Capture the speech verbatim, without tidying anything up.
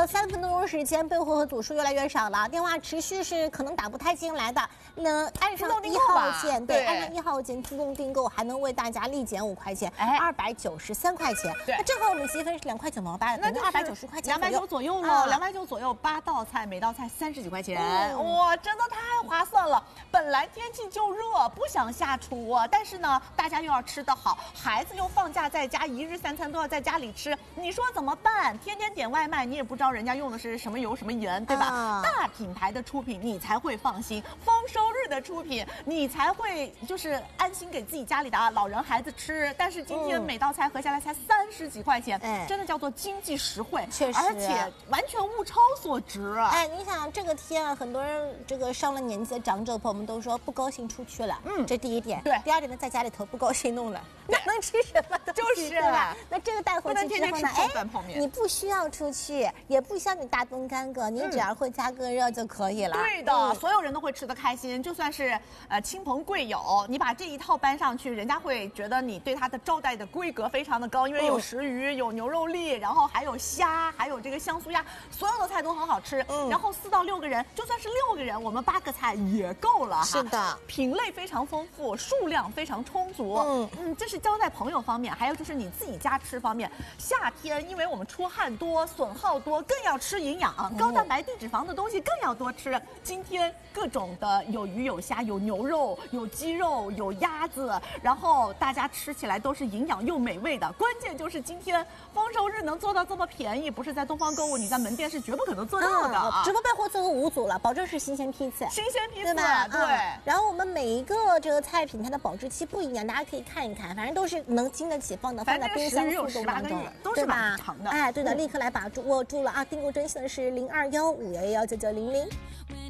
了三分多钟时间，备货和组数越来越少了，电话持续是可能打不太进来的。那按上一号键，对，按上一号键自动订购，还能为大家立减五块钱，哎，二百九十三块钱。对，那正好我们积分是两块九毛八，那就二百九十块钱， 两百九左右喽，两百九左右，八道菜，每道菜三十几块钱，哇，真的太划算了。本来天气就热，不想下厨，但是呢，大家又要吃得好，孩子又放假在家，一日三餐都要在家里吃，你说怎么办？天天点外卖，你也不知道人家用的是什么油什么盐，对吧？啊、大品牌的出品你才会放心，丰收日的出品你才会就是安心给自己家里的老人孩子吃。但是今天每道菜合下来才三十几块钱，嗯、真的叫做经济实惠， 确实， 而且完全物超所值。 哎，你想这个天啊，很多人这个上了年纪的长者朋友们都说不高兴出去了，嗯，这第一点。对，第二点呢，在家里头不高兴弄了，那能吃什么东西？就是吧？那这个带回去之后呢，哎，你不需要出去，也不需要你大动干戈，你只要会加个热就可以了。 对的，嗯、所有人都会吃得开心，就算是呃亲朋贵友，你把这一套搬上去，人家会觉得你对他的招待的规格非常的高，因为有食鱼，有牛肉粒，然后还有虾，还有这个香酥鸭，所有的菜都很好吃。嗯，然后四到六个人，就算是六个人，我们八个菜也够了哈。 是的， 品类非常丰富，数量非常充足。嗯嗯，这是交代朋友方面，还有就是你自己家吃方面。夏天因为我们出汗多，损耗多，更要吃营养，嗯、高蛋白、低脂肪的东西更要多吃。今天各种的有鱼有虾，有牛肉，有鸡肉，有鸭子，然后大家吃起来都是营养又美味的。关键就是今天丰收日能做到这么便宜，不是在东方购物，你在门店是绝不可能做到的。 嗯、直播备货做个五组了，保证是新鲜批次， 新鲜批次， 对吧？ 对。 嗯、然后我们每一个这个菜品它的保质期不一样，大家可以看一看，反正都是能经得起放的，放在冰箱速冻当中， 对吧？ 哎，对的，立刻来把握住了啊！订购专线是零二幺五幺幺九九零零。